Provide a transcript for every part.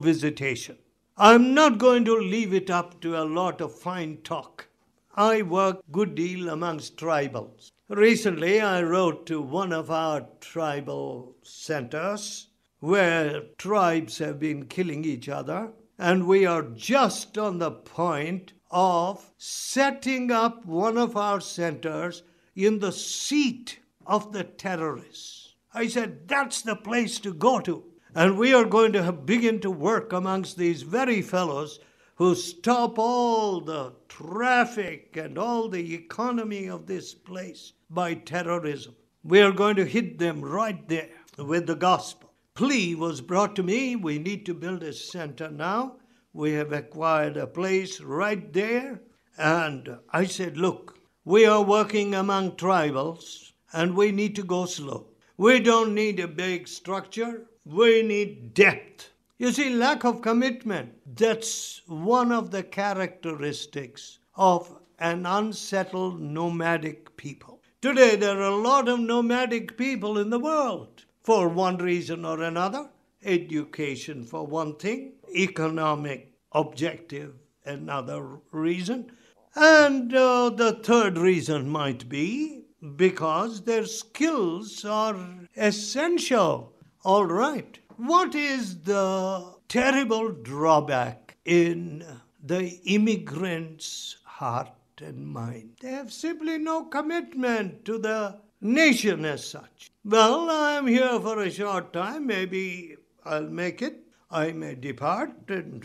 visitation. I'm not going to leave it up to a lot of fine talk. I work a good deal amongst tribals. Recently, I wrote to one of our tribal centers where tribes have been killing each other, and we are just on the point of setting up one of our centers in the seat of the terrorists. I said, that's the place to go to. And we are going to begin to work amongst these very fellows who stop all the traffic and all the economy of this place by terrorism. We are going to hit them right there with the gospel. Plea was brought to me, we need to build a center now. We have acquired a place right there. And I said, look, we are working among tribals and we need to go slow. We don't need a big structure. We need depth. You see, lack of commitment, that's one of the characteristics of an unsettled nomadic people. Today, there are a lot of nomadic people in the world for one reason or another. Education for one thing, economic objective another reason. And the third reason might be because their skills are essential. All right. What is the terrible drawback in the immigrant's heart and mind? They have simply no commitment to the nation as such. Well, I am here for a short time. Maybe I'll make it. I may depart. And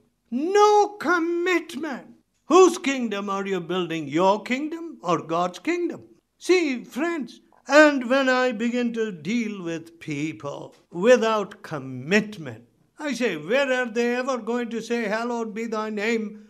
no commitment. Whose kingdom are you building? Your kingdom or God's kingdom? See, friends, and when I begin to deal with people without commitment, I say, where are they ever going to say, hallowed be thy name,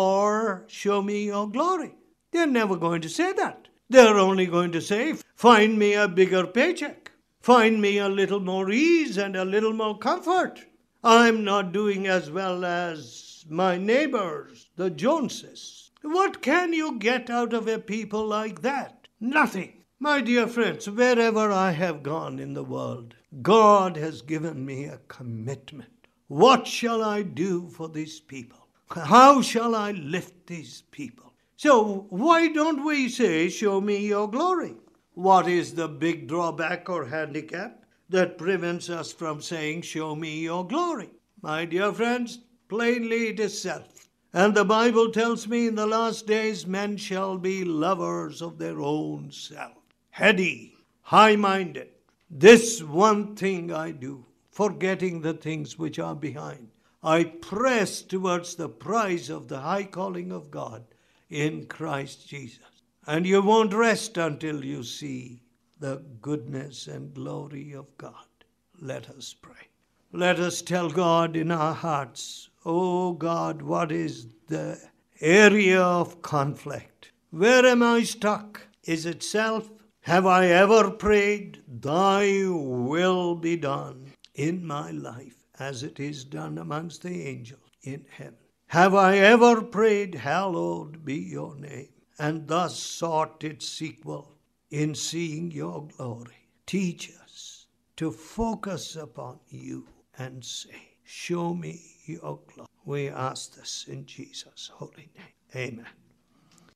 or show me your glory? They're never going to say that. They're only going to say, find me a bigger paycheck. Find me a little more ease and a little more comfort. I'm not doing as well as my neighbors, the Joneses. What can you get out of a people like that? Nothing. My dear friends, wherever I have gone in the world, God has given me a commitment. What shall I do for these people? How shall I lift these people? So why don't we say, show me your glory? What is the big drawback or handicap that prevents us from saying, show me your glory? My dear friends, plainly it is self. And the Bible tells me in the last days men shall be lovers of their own self. Heady, high-minded. This one thing I do, forgetting the things which are behind. I press towards the prize of the high calling of God in Christ Jesus. And you won't rest until you see the goodness and glory of God. Let us pray. Let us tell God in our hearts, oh God, what is the area of conflict? Where am I stuck? Is it self? Have I ever prayed, thy will be done in my life as it is done amongst the angels in heaven? Have I ever prayed, hallowed be your name, and thus sought its sequel in seeing your glory? Teach us to focus upon you and say, show me your glory. We ask this in Jesus' holy name. Amen.